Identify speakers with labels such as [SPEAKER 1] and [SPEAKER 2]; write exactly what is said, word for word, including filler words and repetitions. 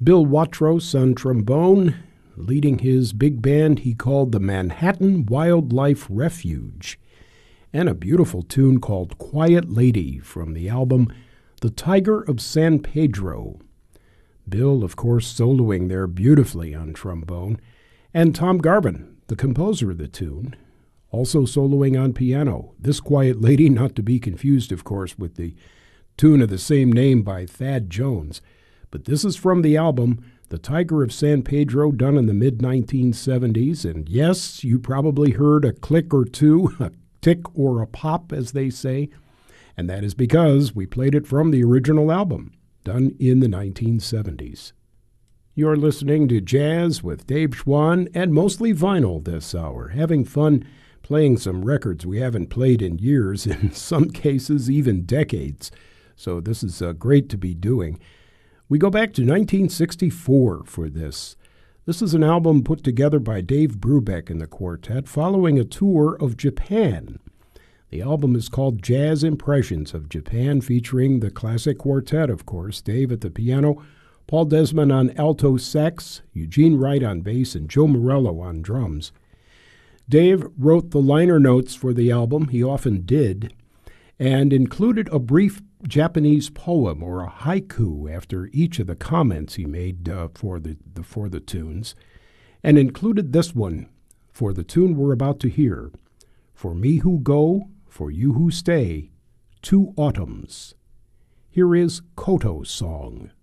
[SPEAKER 1] Bill Watrous on trombone, leading his big band he called the Manhattan Wildlife Refuge, and a beautiful tune called Quiet Lady from the album The Tiger of San Pedro. Bill, of course, soloing there beautifully on trombone, and Tom Garvin, the composer of the tune, also soloing on piano. This Quiet Lady, not to be confused, of course, with the tune of the same name by Thad Jones, but this is from the album The Tiger of San Pedro, done in the mid nineteen seventies, and yes, you probably heard a click or two, a tick or a pop, as they say, and that is because we played it from the original album, done in the nineteen seventies. You're listening to Jazz with Dave Schwann, and mostly vinyl this hour, having fun playing some records we haven't played in years, in some cases even decades, so this is uh, great to be doing. We go back to nineteen sixty-four for this. This is an album put together by Dave Brubeck and the quartet following a tour of Japan. The album is called Jazz Impressions of Japan, featuring the classic quartet, of course, Dave at the piano, Paul Desmond on alto sax, Eugene Wright on bass, and Joe Morello on drums. Dave wrote the liner notes for the album, he often did, and included a brief Japanese poem or a haiku after each of the comments he made uh, for the, the for the tunes, and included this one for the tune we're about to hear. For me who go, for you who stay, two autumns. Here is Koto's song.